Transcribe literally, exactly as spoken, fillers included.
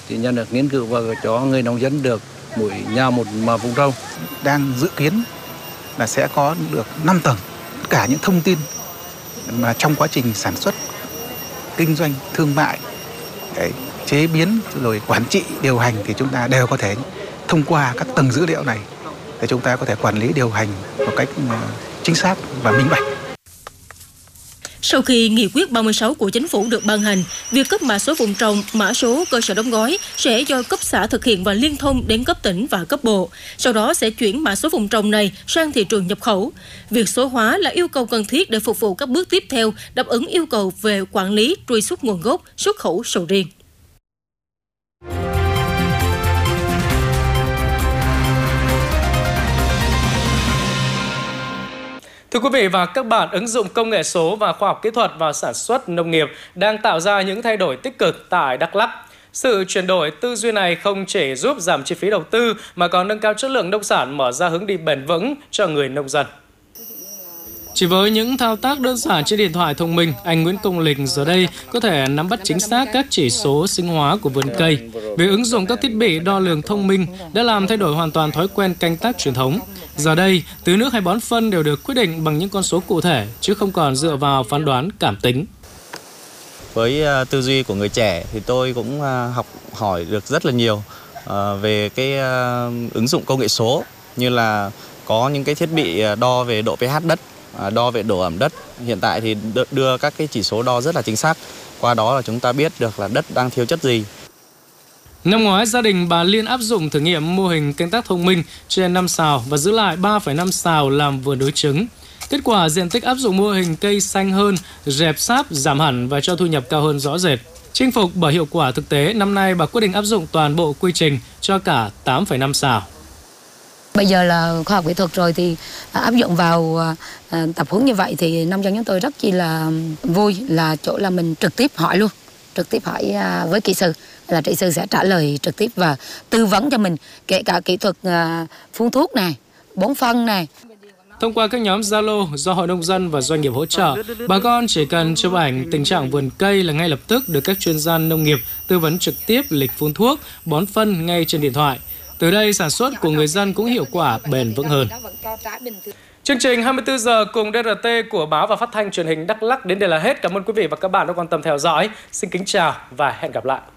thì nhà nước nghiên cứu và cho người nông dân được mỗi nhà một mà vùng trồng. Đang dự kiến là sẽ có được năm tầng, tất cả những thông tin mà trong quá trình sản xuất, kinh doanh, thương mại, đấy, chế biến rồi quản trị, điều hành thì chúng ta đều có thể thông qua các tầng dữ liệu này để chúng ta có thể quản lý điều hành một cách chính xác và minh bạch. Sau khi nghị quyết ba mươi sáu của chính phủ được ban hành, việc cấp mã số vùng trồng, mã số cơ sở đóng gói sẽ do cấp xã thực hiện và liên thông đến cấp tỉnh và cấp bộ. Sau đó sẽ chuyển mã số vùng trồng này sang thị trường nhập khẩu. Việc số hóa là yêu cầu cần thiết để phục vụ các bước tiếp theo, đáp ứng yêu cầu về quản lý, truy xuất nguồn gốc, xuất khẩu sầu riêng. Thưa quý vị và các bạn, ứng dụng công nghệ số và khoa học kỹ thuật vào sản xuất nông nghiệp đang tạo ra những thay đổi tích cực tại Đắk Lắk. Sự chuyển đổi tư duy này không chỉ giúp giảm chi phí đầu tư mà còn nâng cao chất lượng nông sản, mở ra hướng đi bền vững cho người nông dân. Chỉ với những thao tác đơn giản trên điện thoại thông minh, anh Nguyễn Công Lịch giờ đây có thể nắm bắt chính xác các chỉ số sinh hóa của vườn cây. Việc ứng dụng các thiết bị đo lường thông minh đã làm thay đổi hoàn toàn thói quen canh tác truyền thống. Giờ đây, tưới nước hay bón phân đều được quyết định bằng những con số cụ thể, chứ không còn dựa vào phán đoán cảm tính. Với uh, tư duy của người trẻ thì tôi cũng uh, học hỏi được rất là nhiều uh, về cái uh, ứng dụng công nghệ số, như là có những cái thiết bị đo về độ pH đất, đo về độ ẩm đất. Hiện tại thì đưa các cái chỉ số đo rất là chính xác. Qua đó là chúng ta biết được là đất đang thiếu chất gì. Năm ngoái, gia đình bà Liên áp dụng thử nghiệm mô hình canh tác thông minh trên năm sào và giữ lại ba phẩy năm sào làm vườn đối trứng. Kết quả, diện tích áp dụng mô hình cây xanh hơn, rệp sáp giảm hẳn và cho thu nhập cao hơn rõ rệt. Chinh phục bởi hiệu quả thực tế, năm nay bà quyết định áp dụng toàn bộ quy trình cho cả tám phẩy năm sào. Bây giờ là khoa học kỹ thuật rồi thì áp dụng vào tập huấn như vậy thì nông dân chúng tôi rất chi là vui, là chỗ là mình trực tiếp hỏi luôn, trực tiếp hỏi với kỹ sư, là kỹ sư sẽ trả lời trực tiếp và tư vấn cho mình kể cả kỹ thuật phun thuốc này, bón phân này. Thông qua các nhóm Zalo do Hội Nông dân và doanh nghiệp hỗ trợ, bà con chỉ cần chụp ảnh tình trạng vườn cây là ngay lập tức được các chuyên gia nông nghiệp tư vấn trực tiếp lịch phun thuốc, bón phân ngay trên điện thoại. Từ đây, sản xuất của người dân cũng hiệu quả, bền vững hơn. Chương trình hai mươi tư giờ cùng đê rờ tê của Báo và Phát thanh Truyền hình Đắk Lắk đến đây là hết. Cảm ơn quý vị và các bạn đã quan tâm theo dõi. Xin kính chào và hẹn gặp lại.